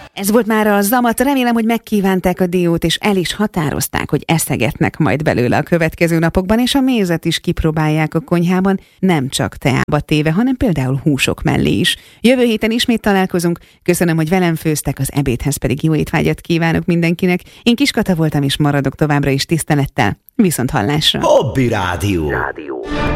Ez volt már a Zamat, remélem, hogy megkívánták a diót, és el is határozták, hogy eszegetnek majd belőle a következő napokban, és a mézet is kipróbálják a konyhában, nem csak teába téve, hanem például húsok mellé is. Jövő héten ismét találkozunk, köszönöm, hogy velem főztek, az ebédhez pedig jó étvágyat kívánok mindenkinek. Én Kis Kata voltam, és maradok továbbra is tisztelettel. Viszont hallásra! Hobby Rádió.